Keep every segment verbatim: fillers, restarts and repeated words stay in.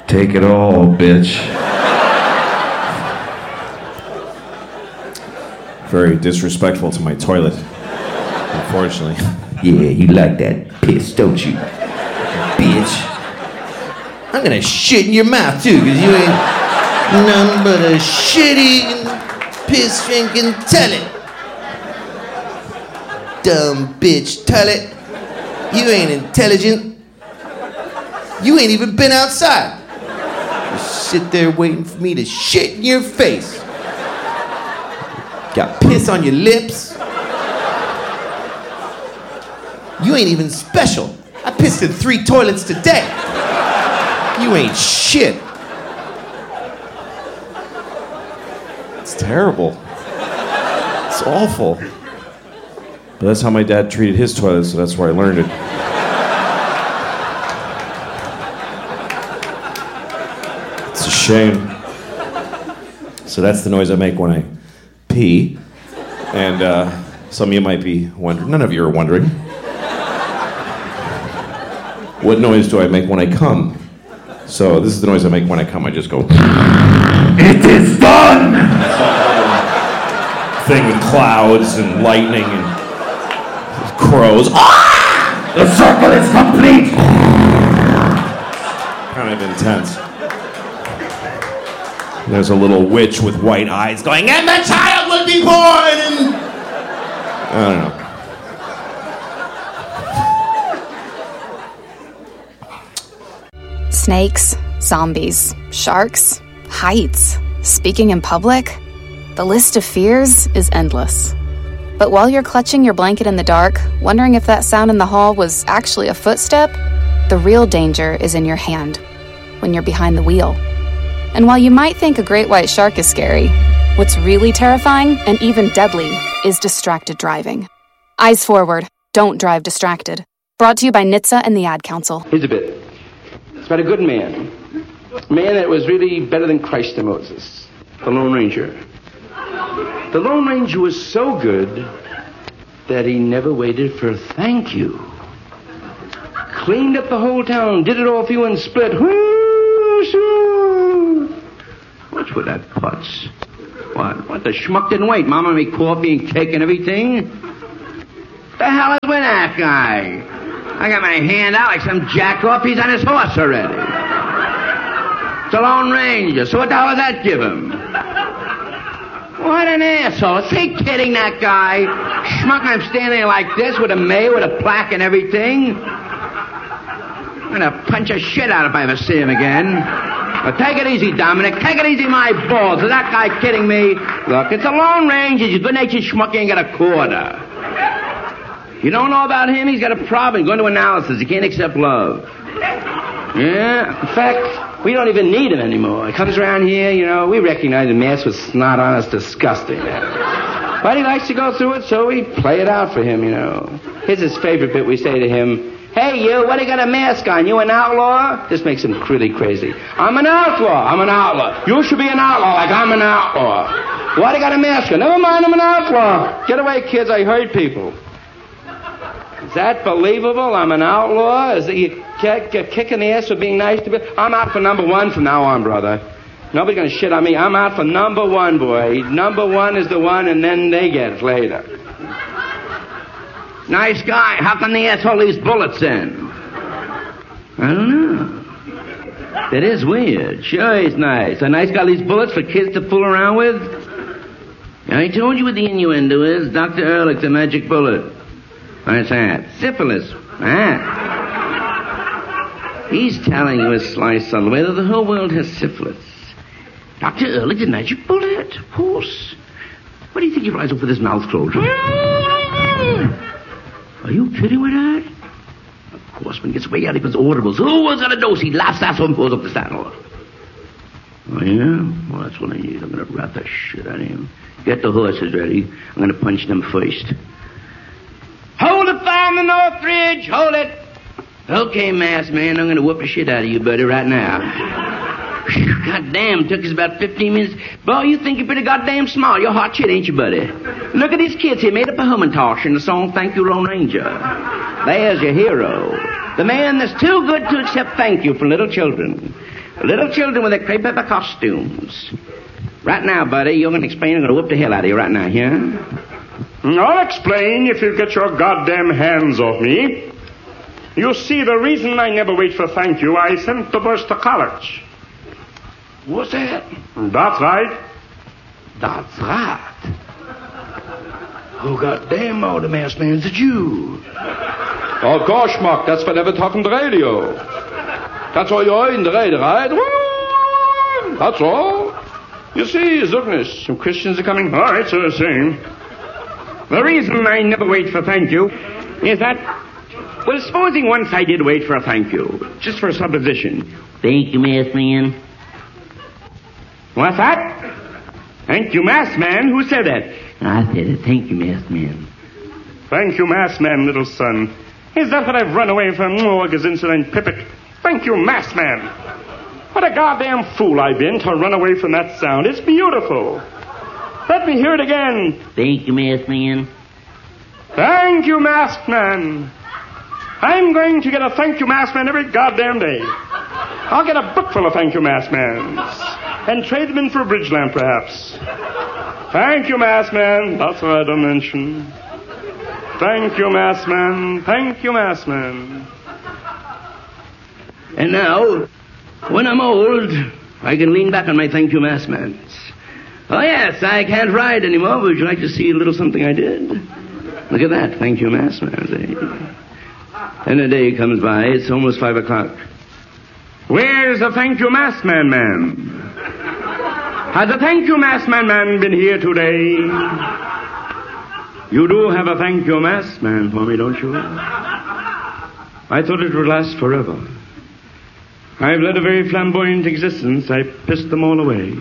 Take it all, bitch. Very disrespectful to my toilet, unfortunately. Yeah, you like that piss, don't you? Bitch. I'm gonna shit in your mouth, too, because you ain't none but a shitty, piss-drinking toilet. Dumb bitch toilet. You ain't intelligent. You ain't even been outside. You sit there waiting for me to shit in your face. Got piss on your lips. You ain't even special. I pissed in three toilets today. You ain't shit. It's terrible. It's awful. But that's how my dad treated his toilet, so that's where I learned it. It's a shame. So that's the noise I make when I pee. And uh, some of you might be wondering, none of you are wondering, what noise do I make when I come? So this is the noise I make when I come. I just go, it is done! Thing with clouds and lightning and crows. Ah! The circle is complete! Kind of intense. And there's a little witch with white eyes going, and the child will be born! And I don't know. Snakes, zombies, sharks, heights, speaking in public. The list of fears is endless. But while you're clutching your blanket in the dark, wondering if that sound in the hall was actually a footstep, the real danger is in your hand, when you're behind the wheel. And while you might think a great white shark is scary, what's really terrifying and even deadly is distracted driving. Eyes forward, don't drive distracted. Brought to you by N H T S A and the Ad Council. Here's a bit. It's about a good man. A man that was really better than Christ to Moses. The Lone Ranger. The Lone Ranger was so good that he never waited for thank you. Cleaned up the whole town, did it all for you and split. What's with that putz? What? What, the schmuck didn't wait? Mama made coffee and cake and everything? The hell is with that guy? I got my hand out like some jack-off. He's on his horse already. It's a Lone Ranger, so what the hell does that give him? What an asshole. Is he kidding, that guy? Schmuck, I'm standing there like this with a mayor, with a plaque and everything. I'm gonna punch a shit out if I ever see him again. But take it easy, Dominic. Take it easy, my balls. Is that guy kidding me? Look, it's a Lone Ranger. He's a good-natured schmuck. He ain't got a quarter. You don't know about him? He's got a problem. Going to analysis. He can't accept love. Yeah. In fact, we don't even need him anymore. He comes around here, you know, we recognize the mask with snot on. It's disgusting. But he likes to go through it, so we play it out for him, you know. Here's his favorite bit. We say to him, hey, you, what do you got a mask on? You an outlaw? This makes him really crazy. I'm an outlaw. I'm an outlaw. You should be an outlaw like I'm an outlaw. Why do you got a mask on? Never mind, I'm an outlaw. Get away, kids. I hurt people. Is that believable? I'm an outlaw? Is he kick, kicking the ass for being nice to me? I'm out for number one from now on, brother. Nobody's going to shit on me. I'm out for number one, boy. Number one is the one, and then they get it later. Nice guy. How come the asshole leaves bullets in? I don't know. That is weird. Sure, he's nice. A nice guy leaves bullets for kids to fool around with? I told you what the innuendo is. Doctor Ehrlich's a magic bullet. What's that? Syphilis. Ah. He's telling you a slice on the way that the whole world has syphilis. Doctor Ehrlich, the magic bullet. Of course. What do you think he rides up with his mouth closed? Are you kidding with that? Of course, when he gets way out, he puts audibles. Who was gonna dose? He laughs ass and pulls up the saddle. Oh, yeah? Well, that's what I need. I'm gonna rat the shit out of him. Get the horses ready. I'm gonna punch them first. Hold the fire on the North Ridge. Hold it. Okay, masked man, I'm gonna whoop the shit out of you, buddy, right now. God damn, took us about fifteen minutes. Boy, you think you're pretty goddamn smart. You're hot shit, ain't you, buddy? Look at these kids here, made up a Hummintosh in the song Thank You, Lone Ranger. There's your hero. The man that's too good to accept thank you from little children. Little children with their crepe paper costumes. Right now, buddy, you're going to explain. I'm going to whoop the hell out of you right now, yeah? I'll explain if you get your goddamn hands off me. You see, the reason I never wait for thank you, I sent the boys to college. What's that? That's right. That's right. Oh, goddamn, all the masked man's a Jew. Of course, Schmuck, that's why they never talk on the radio. That's all you're in the radio, right? That's all. You see, Zugness, some Christians are coming. All right, so saying. The reason I never wait for thank you is that, well, supposing once I did wait for a thank you, just for a supposition. Thank you, masked man. What's that? Thank you, masked man. Who said that? I said it. Thank you, masked man. Thank you, masked man, little son. Is that what I've run away from? Oh, insolent pipit. Thank you, masked man. What a goddamn fool I've been to run away from that sound. It's beautiful. Let me hear it again. Thank you, masked man. Thank you, masked man. I'm going to get a thank you, masked man, every goddamn day. I'll get a book full of thank you, masked mans. And trade them in for a bridge lamp, perhaps. Thank you, masked man. That's what I don't mention. Thank you, masked man. Thank you, masked man. And now, when I'm old, I can lean back on my thank you, masked man. Oh, yes, I can't ride anymore. Would you like to see a little something I did? Look at that. Thank you, masked man. And a day comes by. It's almost five o'clock. Where's the thank you, masked man, man? Has the thank you, masked man, man been here today? You do have a thank you, masked man, for me, don't you? I thought it would last forever. I've led a very flamboyant existence. I pissed them all away.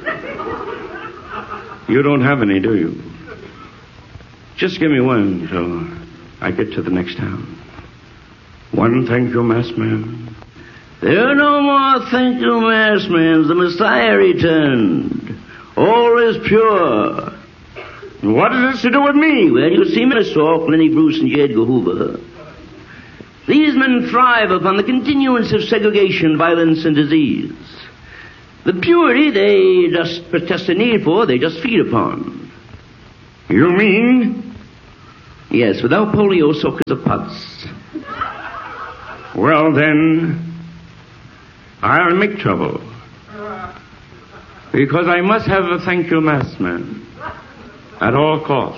You don't have any, do you? Just give me one till I get to the next town. One thank you, masked man. There are no more thank you, masked man. The Messiah returned. All is pure. What has this to do with me? Well, you see, Mister Lenny Bruce and J. Edgar Hoover. These men thrive upon the continuance of segregation, violence, and disease. The purity they just protest a need for, they just feed upon. You mean? Yes, without polio, so is a putz. Well, then, I'll make trouble. Because I must have a thank you, masked man. At all costs.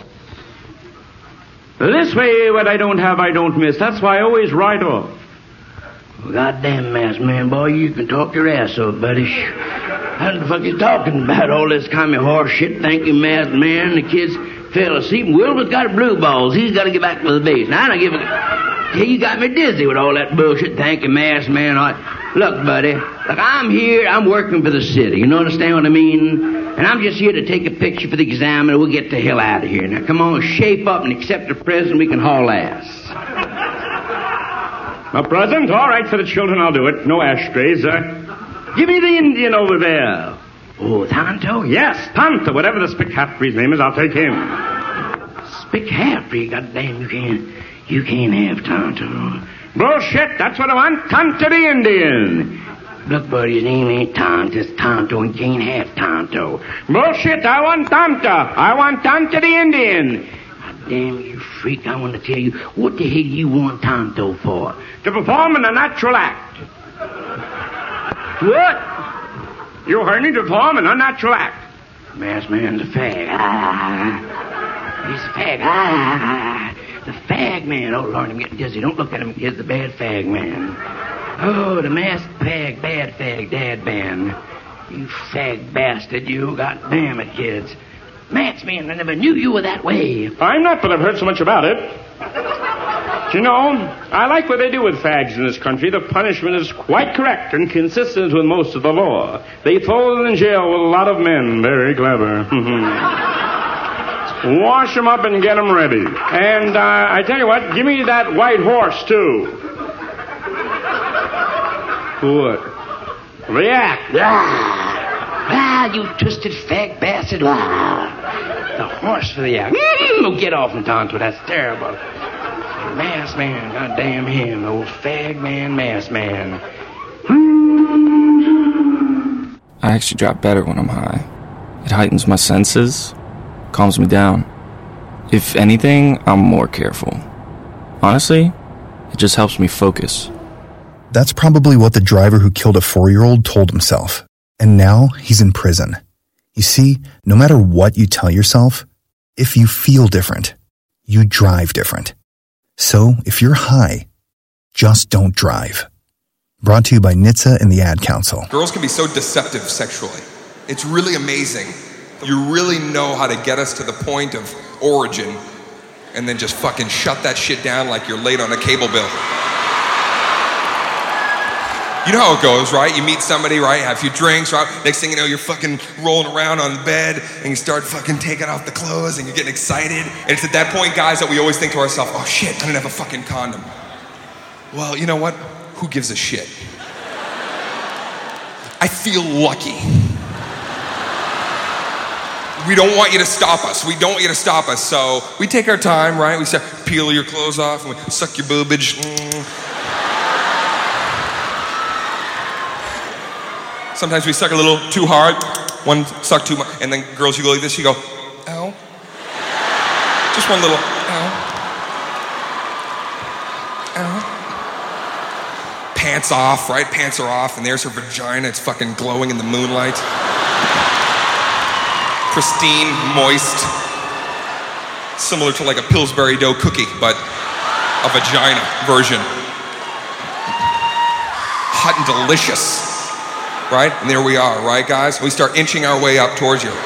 This way, what I don't have, I don't miss. That's why I always ride off. Goddamn, masked man, boy, you can talk your ass off, buddy. What the fuck you talking about? All this commie horse shit. Thank you, masked man. The kids fell asleep. Wilbur's got blue balls. He's got to get back to the base. Now, I don't give a... Hey, you got me dizzy with all that bullshit. Thank you, masked man. All right. Look, buddy. Look, I'm here. I'm working for the city. You understand what I mean? And I'm just here to take a picture for the examiner. We'll get the hell out of here. Now, come on, shape up and accept the present. We can haul ass. A present? All right, for the children, I'll do it. No ashtrays. Uh, give me the Indian over there. Oh, Tonto? Yes, Tonto. Whatever the Spick Halfbreed's name is, I'll take him. Spick Halfbreed? Goddamn, you can't... You can't have Tonto. Bullshit, that's what I want. Tonto the Indian. Look, buddy, his name ain't Tonto, it's Tonto, and you can't have Tonto. Bullshit, I want Tonto. I want Tonto the Indian. Damn, you freak, I want to tell you, what the hell do you want Tonto for? To perform in a natural act. What? You heard me, to perform an unnatural act. Masked man's a fag. Ah. He's a fag. Ah. The fag man. Oh, Lord, I'm getting dizzy. Don't look at him. He's the bad fag man. Oh, the masked fag, bad fag, dad man. You fag bastard, you. God damn it, kids. Masked man, I never knew you were that way. I'm not, but I've heard so much about it. You know, I like what they do with fags in this country. The punishment is quite correct and consistent with most of the law. They throw them in jail with a lot of men. Very clever. Wash them up and get them ready. And uh, I tell you what, give me that white horse, too. What? React. Ah, ah you twisted fag bastard. Ah. The horse for the act. Mm, get off him, Tonto. That's terrible. Masked man, goddamn him. Old fag man, masked man. Mm. actually drop better when I'm high. It heightens my senses, calms me down. If anything, I'm more careful. Honestly, it just helps me focus. That's probably what the driver who killed a four-year-old told himself. And now he's in prison. You see, no matter what you tell yourself, if you feel different, you drive different. So if you're high, just don't drive. Brought to you by N H T S A and the Ad Council. Girls can be so deceptive sexually. It's really amazing. You really know how to get us to the point of origin and then just fucking shut that shit down like you're late on a cable bill. You know how it goes, right? You meet somebody, right? Have a few drinks, right? Next thing you know, you're fucking rolling around on the bed and you start fucking taking off the clothes and you're getting excited. And it's at that point, guys, that we always think to ourselves, oh shit, I didn't have a fucking condom. Well, you know what? Who gives a shit? I feel lucky. We don't want you to stop us. We don't want you to stop us. So we take our time, right? We start peel your clothes off and we suck your boobage. Mm. Sometimes we suck a little too hard. One suck too much. And then girls, you go like this, you go, ow. Just one little, ow. Ow. Pants off, right? Pants are off, and there's her vagina. It's fucking glowing in the moonlight. Pristine, moist. Similar to like a Pillsbury dough cookie, but a vagina version. Hot and delicious. Right? And there we are, right, guys? We start inching our way up towards you.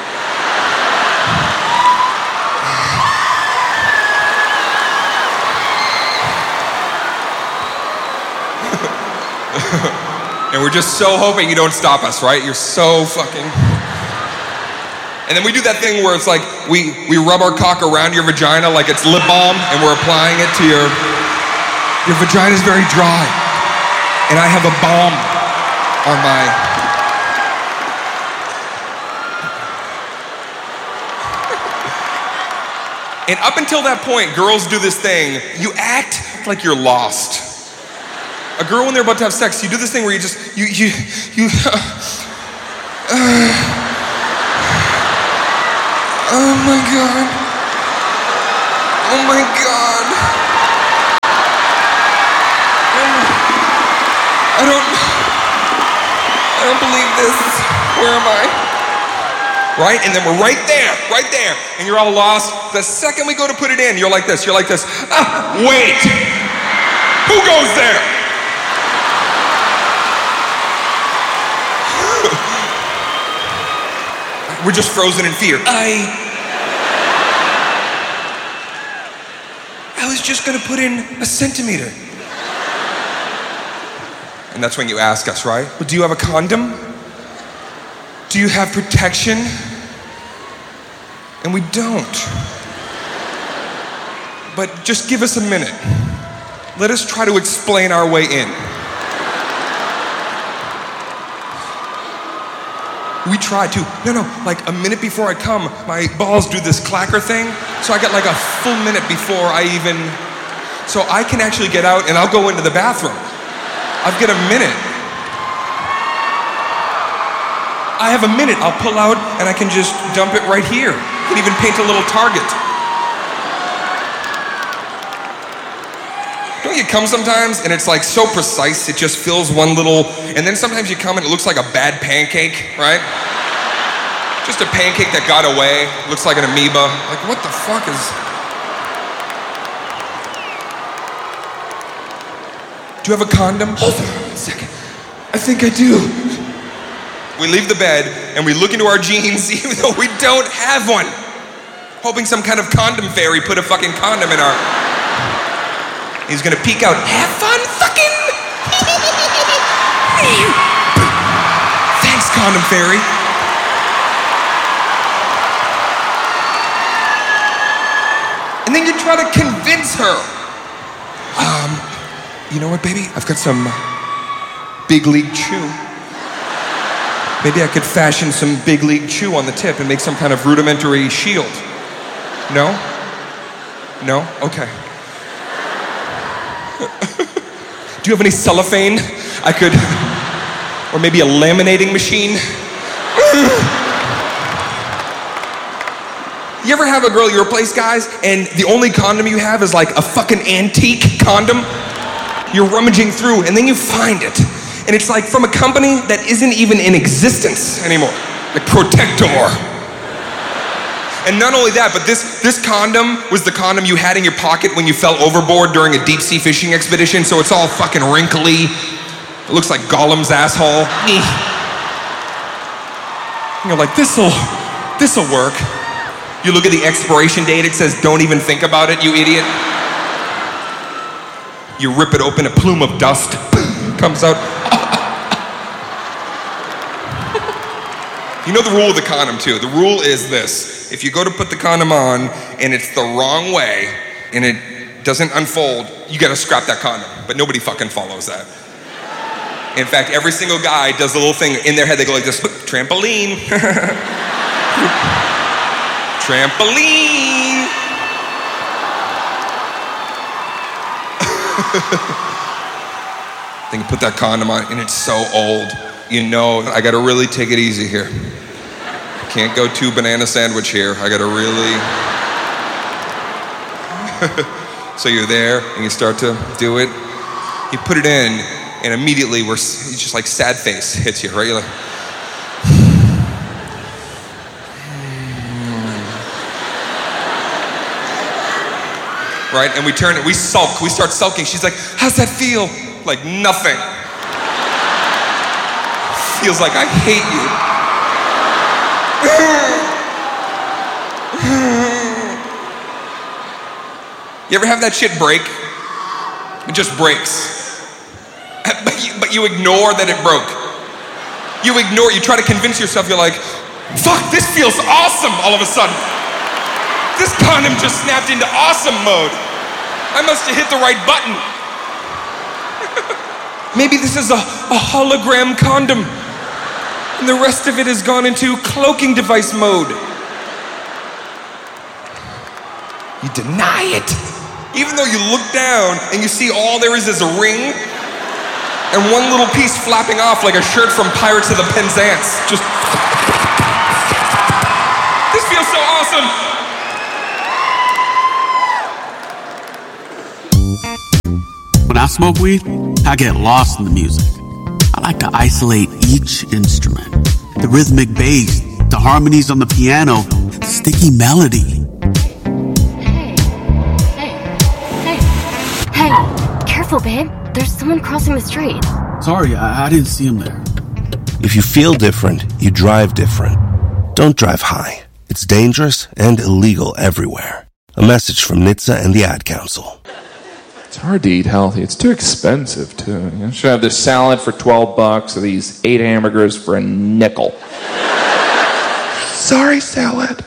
And we're just so hoping you don't stop us, right? You're so fucking... And then we do that thing where it's like, we, we rub our cock around your vagina like it's lip balm, and we're applying it to your... Your vagina's very dry. And I have a balm on my... And up until that point, girls do this thing. You act like you're lost. A girl, when they're about to have sex, you do this thing where you just, you, you, you, uh, uh, oh my God. Oh my God. I don't, I don't believe this. Where am I? Right? And then we're right there, right there. And you're all lost. The second we go to put it in, you're like this, you're like this. Ah, wait. Who goes there? We're just frozen in fear. I... I was just gonna put in a centimeter. And that's when you ask us, right? Well, do you have a condom? Do you have protection? And we don't. But just give us a minute. Let us try to explain our way in. We try to. No, no, like a minute before I come, my balls do this clacker thing, so I get like a full minute before I even... So I can actually get out and I'll go into the bathroom. I've got a minute. I have a minute. I'll pull out and I can just dump it right here. I can even paint a little target. Don't you come sometimes and it's like so precise, it just fills one little, and then sometimes you come and it looks like a bad pancake, right? Just a pancake that got away, looks like an amoeba. Like, what the fuck is... Do you have a condom? Hold on a second. I think I do. We leave the bed and we look into our jeans even though we don't have one. Hoping some kind of condom fairy put a fucking condom in our... He's gonna peek out. Have fun fucking... Thanks, condom fairy. And then you try to convince her. Um, you know what, baby? I've got some big league chew. Maybe I could fashion some big league chew on the tip and make some kind of rudimentary shield. No? No? Okay. Do you have any cellophane? I could, or maybe a laminating machine? You ever have a girl at your place, guys, and the only condom you have is like a fucking antique condom? You're rummaging through, and then you find it. And it's like from a company that isn't even in existence anymore. Like Protector. And not only that, but this, this condom was the condom you had in your pocket when you fell overboard during a deep sea fishing expedition, so it's all fucking wrinkly. It looks like Gollum's asshole. And you're like, this'll, this'll work. You look at the expiration date, it says, don't even think about it, you idiot. You rip it open, a plume of dust comes out. You know the rule of the condom, too. The rule is this. If you go to put the condom on and it's the wrong way and it doesn't unfold, you gotta scrap that condom. But nobody fucking follows that. In fact, every single guy does the little thing in their head. They go like this, trampoline. Trampoline. Then you put that condom on and it's so old. You know, I gotta really take it easy here. I can't go two banana sandwich here. I gotta really. So you're there and you start to do it. You put it in and immediately we're it's just like sad face hits you, right? You're like, right? And we turn it, we sulk, we start sulking. She's like, how's that feel? Like nothing. Feels like I hate you. You ever have that shit break? It just breaks. But you, but you ignore that it broke. You ignore, you try to convince yourself, you're like, fuck, this feels awesome all of a sudden. This condom just snapped into awesome mode. I must have hit the right button. Maybe this is a, a hologram condom. And the rest of it has gone into cloaking device mode. You deny it. Even though you look down and you see all there is is a ring and one little piece flapping off like a shirt from Pirates of the Penzance. Just. This feels so awesome. When I smoke weed, I get lost in the music. I like to isolate each instrument. The rhythmic bass, the harmonies on the piano, the sticky melody. Hey, hey, hey, hey, careful, babe. There's someone crossing the street. Sorry, I, I didn't see him there. If you feel different, you drive different. Don't drive high. It's dangerous and illegal everywhere. A message from N H T S A and the Ad Council. It's hard to eat healthy. It's too expensive, too. You know, should have this salad for twelve bucks or these eight hamburgers for a nickel. Sorry, salad.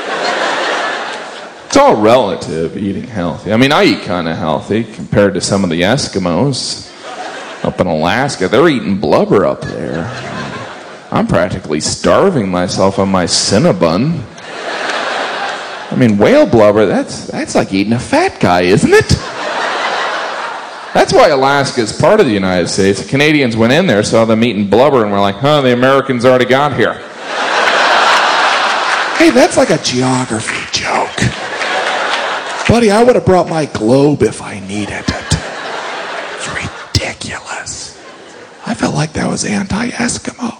It's all relative, eating healthy. I mean, I eat kind of healthy compared to some of the Eskimos up in Alaska. They're eating blubber up there. I'm practically starving myself on my Cinnabon. I mean, whale blubber, that's, that's like eating a fat guy, isn't it? That's why Alaska is part of the United States. The Canadians went in there, saw them eating blubber, and were like, huh, the Americans already got here. Hey, that's like a geography joke. Buddy, I would have brought my globe if I needed it. It's ridiculous. I felt like that was anti-Eskimo.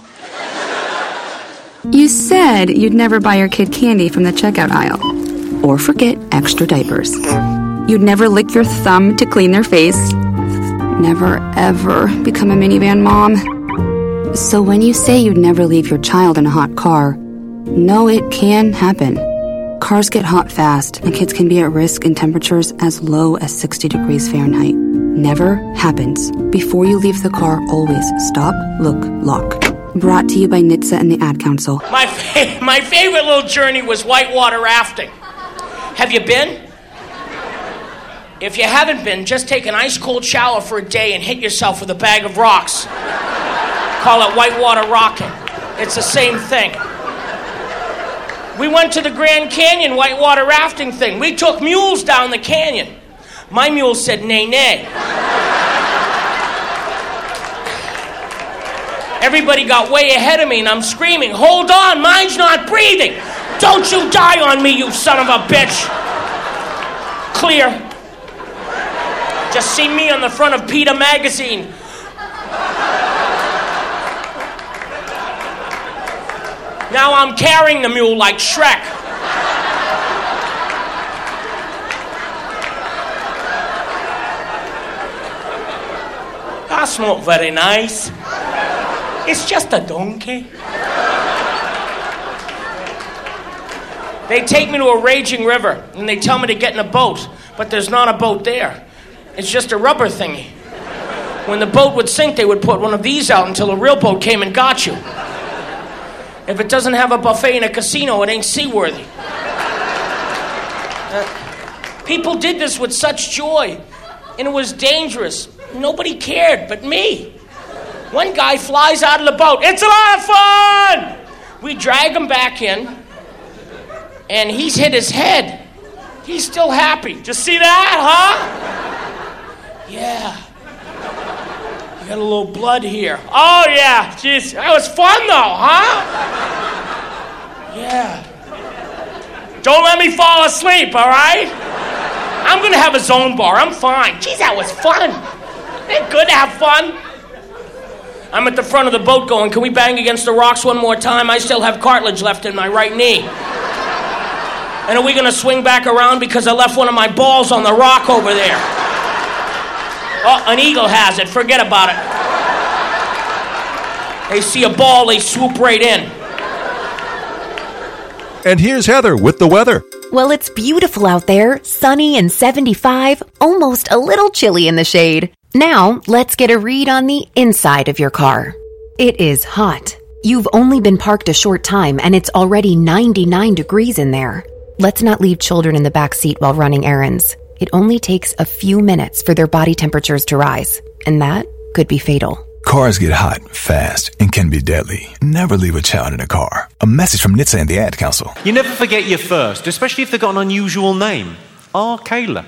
You said you'd never buy your kid candy from the checkout aisle. Or forget extra diapers. You'd never lick your thumb to clean their face. Never, ever become a minivan mom. So when you say you'd never leave your child in a hot car, no, it can happen. Cars get hot fast, and kids can be at risk in temperatures as low as sixty degrees Fahrenheit. Never happens. Before you leave the car, always stop, look, lock. Brought to you by N H T S A and the Ad Council. My, fa- my favorite little journey was whitewater rafting. Have you been? If you haven't been, just take an ice-cold shower for a day and hit yourself with a bag of rocks. Call it whitewater rocking. It's the same thing. We went to the Grand Canyon whitewater rafting thing. We took mules down the canyon. My mule said, nay, nay. Everybody got way ahead of me, and I'm screaming, hold on, mine's not breathing. Don't you die on me, you son of a bitch. Clear. Just see me on the front of PETA magazine. Now I'm carrying the mule like Shrek. That's not very nice. It's just a donkey. They take me to a raging river, and they tell me to get in a boat, but there's not a boat there. It's just a rubber thingy. When the boat would sink, they would put one of these out until a real boat came and got you. If it doesn't have a buffet in a casino, it ain't seaworthy. Uh, people did this with such joy, and it was dangerous. Nobody cared but me. One guy flies out of the boat. It's a lot of fun! We drag him back in, and he's hit his head. He's still happy. Just see that, huh? Yeah. You got a little blood here. Oh, yeah. Jeez, that was fun, though, huh? Yeah. Don't let me fall asleep, all right? I'm going to have a zone bar. I'm fine. Jeez, that was fun. Ain't good to have fun. I'm at the front of the boat going, can we bang against the rocks one more time? I still have cartilage left in my right knee. And are we going to swing back around because I left one of my balls on the rock over there? Oh, an eagle has it. Forget about it. They see a ball, they swoop right in. And here's Heather with the weather. Well, it's beautiful out there, sunny and seventy-five, almost a little chilly in the shade. Now, let's get a read on the inside of your car. It is hot. You've only been parked a short time and it's already ninety-nine degrees in there. Let's not leave children in the back seat while running errands. It only takes a few minutes for their body temperatures to rise, and that could be fatal. Cars get hot, fast, and can be deadly. Never leave a child in a car. A message from N H T S A and the Ad Council. You never forget your first, especially if they've got an unusual name. R. Kayla.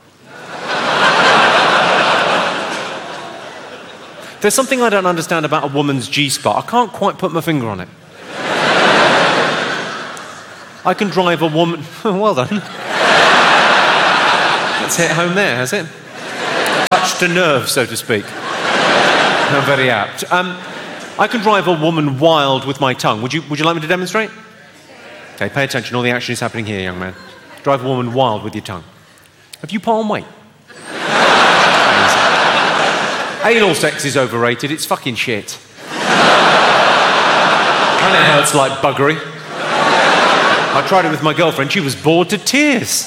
There's something I don't understand about a woman's G-spot. I can't quite put my finger on it. I can drive a woman... Well done. That's hit home there, has it? Touched a nerve, so to speak. No, very apt. Um, I can drive a woman wild with my tongue. Would you, would you like me to demonstrate? Okay, pay attention. All the action is happening here, young man. Drive a woman wild with your tongue. Have you put on weight? Anal sex is overrated. It's fucking shit. And it hurts like buggery. I tried it with my girlfriend. She was bored to tears.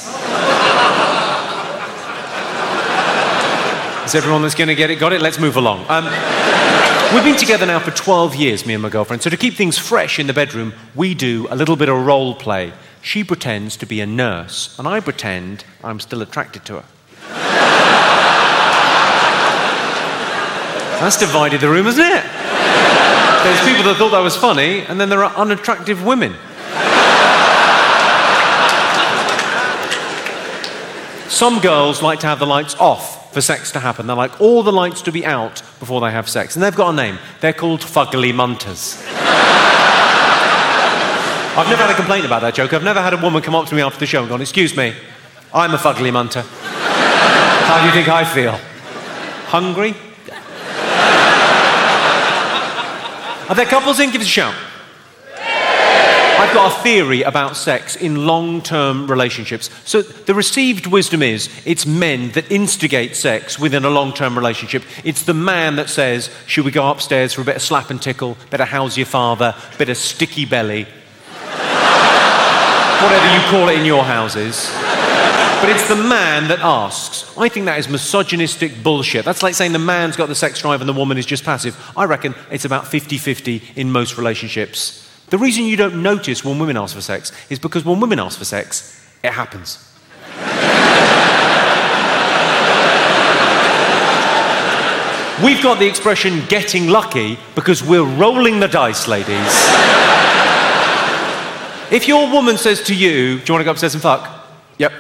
Is everyone that's going to get it got it? Let's move along. Um, we've been together now for twelve years, me and my girlfriend. So to keep things fresh in the bedroom, we do a little bit of role play. She pretends to be a nurse, and I pretend I'm still attracted to her. That's divided the room, hasn't it? There's people that thought that was funny, and then there are unattractive women. Some girls like to have the lights off for sex to happen. They like all the lights to be out before they have sex. And they've got a name. They're called fugly munters. I've never had a complaint about that joke. I've never had a woman come up to me after the show and gone, excuse me, I'm a fugly munter. How do you think I feel? Hungry? Are there couples in? Give us a shout. I've got a theory about sex in long-term relationships. So the received wisdom is it's men that instigate sex within a long-term relationship. It's the man that says, should we go upstairs for a bit of slap and tickle, bit of how's your father, bit of sticky belly, whatever you call it in your houses. But it's the man that asks. I think that is misogynistic bullshit. That's like saying the man's got the sex drive and the woman is just passive. I reckon it's about fifty-fifty in most relationships. The reason you don't notice when women ask for sex is because when women ask for sex, it happens. We've got the expression getting lucky because we're rolling the dice, ladies. If your woman says to you, do you want to go upstairs and fuck? Yep.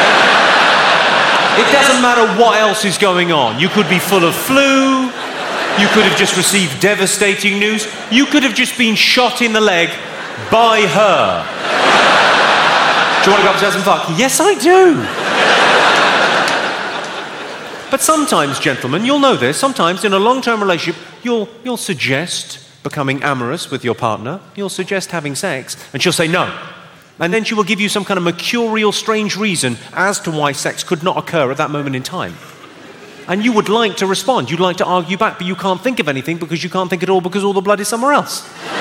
It doesn't matter what else is going on. You could be full of flu, You could have just received devastating news. You could have just been shot in the leg by her. Do you want to go upstairs and fuck? Yes, I do. But sometimes, gentlemen, you'll know this, sometimes in a long-term relationship, you'll, you'll suggest becoming amorous with your partner, you'll suggest having sex, and she'll say no. And then she will give you some kind of mercurial, strange reason as to why sex could not occur at that moment in time. And you would like to respond, you'd like to argue back, but you can't think of anything because you can't think at all because all the blood is somewhere else.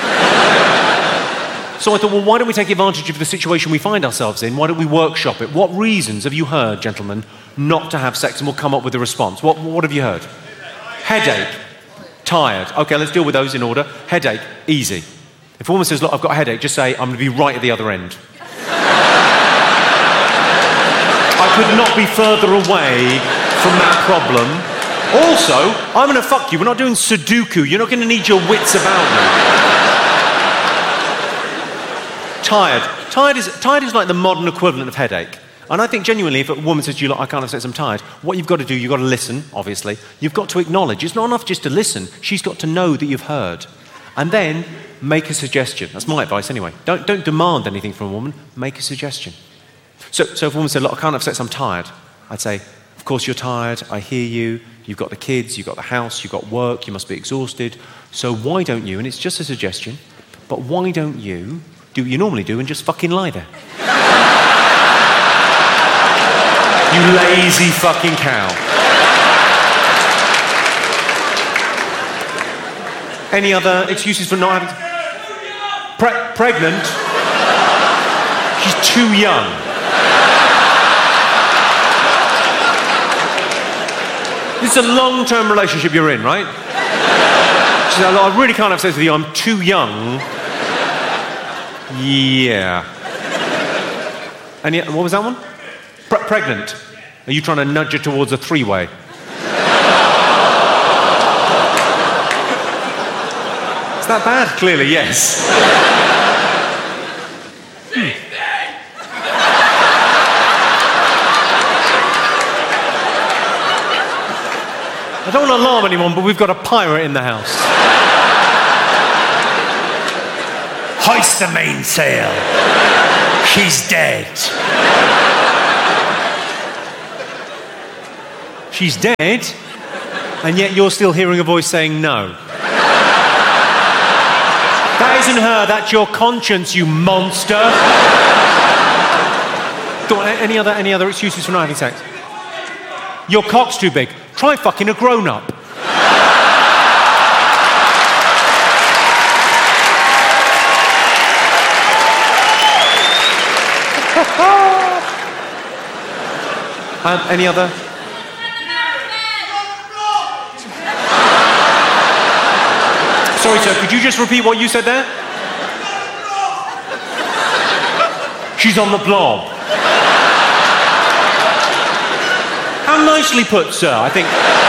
So I thought, well, why don't we take advantage of the situation we find ourselves in? Why don't we workshop it? What reasons have you heard, gentlemen, not to have sex? And we'll come up with a response. What, what have you heard? Headache. Tired. Okay, let's deal with those in order. Headache. Easy. If a woman says, look, I've got a headache, just say, I'm going to be right at the other end. I could not be further away from that problem. Also, I'm going to fuck you. We're not doing Sudoku. You're not going to need your wits about me. Tired. Tired is, tired is like the modern equivalent of headache. And I think genuinely, if a woman says to you, look, I can't have sex, I'm tired, what you've got to do, you've got to listen, obviously. You've got to acknowledge. It's not enough just to listen. She's got to know that you've heard. And then make a suggestion. That's my advice anyway. Don't, don't demand anything from a woman. Make a suggestion. So, so if a woman said, look, I can't have sex, I'm tired, I'd say, of course you're tired, I hear you, you've got the kids, you've got the house, you've got work, you must be exhausted. So why don't you, and it's just a suggestion, but why don't you do what you normally do and just fucking lie there? You lazy fucking cow. Any other excuses for not having... Pre- pregnant? She's too young. This is a long-term relationship you're in, right? She said, I really can't have sex with you, I'm too young. Yeah. Any, what was that one? Pre- pregnant. Are you trying to nudge her towards a three-way? Is that bad? Clearly, yes. Hmm. I don't want to alarm anyone, but we've got a pirate in the house. Hoist the mainsail. She's dead. She's dead, and yet you're still hearing a voice saying no. That isn't her, that's your conscience, you monster. Go on, any other, any other excuses for not having sex? Your cock's too big. Try fucking a grown-up. um, any other? Sorry, sir, could you just repeat what you said there? She's on the blob. How nicely put, sir. I think...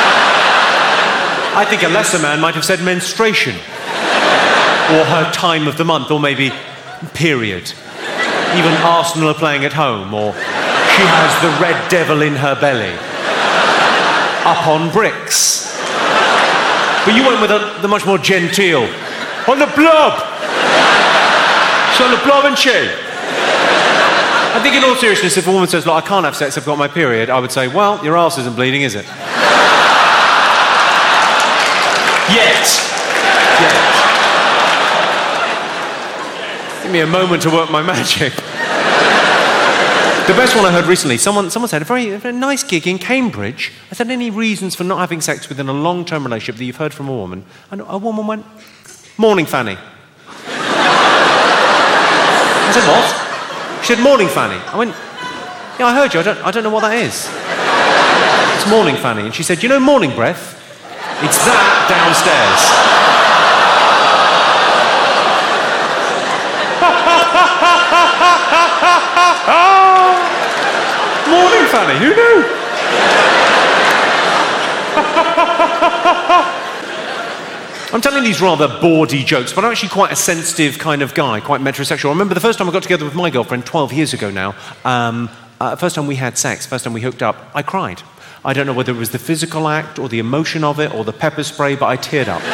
I think a lesser man might have said menstruation. Or her time of the month, or maybe period. Even Arsenal are playing at home, or she has the red devil in her belly. Up on bricks. But you went with a, the much more genteel. On the blob! She's on the blob, and she? I think in all seriousness, if a woman says, look, I can't have sex, I've got my period, I would say, well, your arse isn't bleeding, is it? Yet. Yet. Give me a moment to work my magic. The best one I heard recently, someone, someone said, a very, a very nice gig in Cambridge. I said, any reasons for not having sex within a long-term relationship that you've heard from a woman? And a woman went, morning Fanny. I said, what? She said, morning Fanny. I went, yeah, I heard you, I don't, I don't know what that is. It's morning Fanny. And she said, you know morning breath? It's that downstairs. Morning Fanny, who knew? I'm telling these rather bawdy jokes, but I'm actually quite a sensitive kind of guy, quite metrosexual. I remember the first time I got together with my girlfriend twelve years ago now, um, uh, first time we had sex, first time we hooked up, I cried. I don't know whether it was the physical act or the emotion of it or the pepper spray, but I teared up.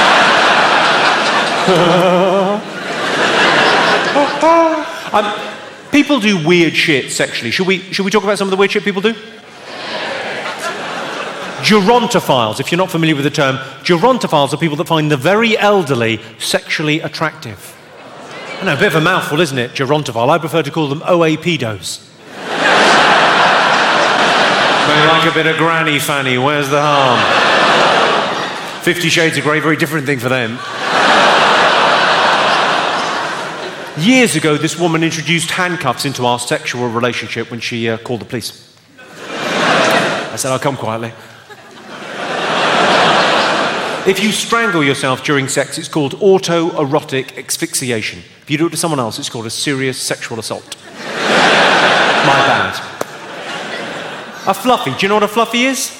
um, people do weird shit sexually. Should we, should we talk about some of the weird shit people do? Gerontophiles, if you're not familiar with the term, gerontophiles are people that find the very elderly sexually attractive. I know, a bit of a mouthful, isn't it, gerontophile? I prefer to call them O A pedos. They like a bit of granny fanny, where's the harm? Fifty Shades of Grey, very different thing for them. Years ago, this woman introduced handcuffs into our sexual relationship when she uh, called the police. I said, I'll come quietly. If you strangle yourself during sex, it's called autoerotic asphyxiation. If you do it to someone else, it's called a serious sexual assault. My bad. A fluffy. Do you know what a fluffy is?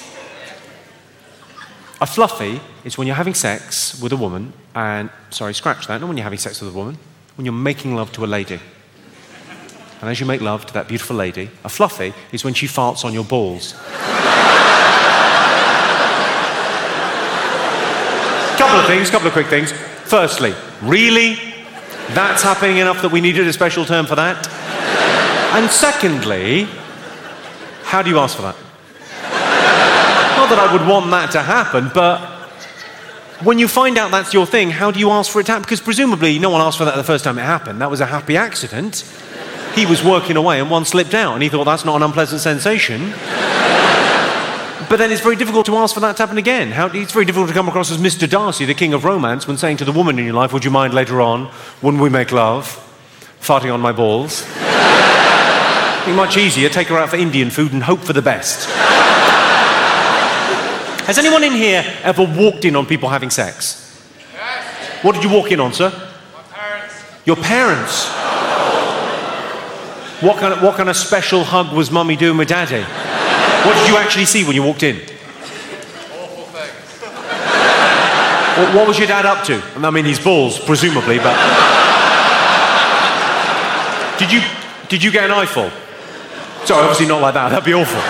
A fluffy is when you're having sex with a woman, and, sorry, scratch that, not when you're having sex with a woman, when you're making love to a lady. And as you make love to that beautiful lady, a fluffy is when she farts on your balls. Couple of things, couple of quick things. Firstly, really? That's happening enough that we needed a special term for that? And secondly, how do you ask for that? Not that I would want that to happen, but when you find out that's your thing, how do you ask for it to happen? Because presumably no one asked for that the first time it happened. That was a happy accident. He was working away and one slipped out and he thought that's not an unpleasant sensation. But then it's very difficult to ask for that to happen again. How, it's very difficult to come across as Mister Darcy, the king of romance, when saying to the woman in your life, would you mind later on, when we make love, farting on my balls? It'd be much easier, take her out for Indian food and hope for the best. Has anyone in here ever walked in on people having sex? Yes. What did you walk in on, sir? My parents. Your parents? What kind of, what kind of special hug was mummy doing with daddy? What did you actually see when you walked in? Awful things. What, what was your dad up to? I mean, his balls, presumably, but... Did you, did you get an eyeful? Sorry, obviously not like that. That'd be awful.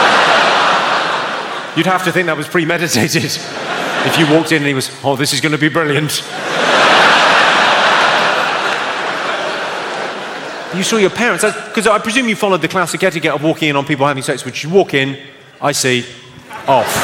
You'd have to think that was premeditated. If you walked in and he was, oh, this is going to be brilliant. You saw your parents, because I presume you followed the classic etiquette of walking in on people having sex, which you walk in, I see, off.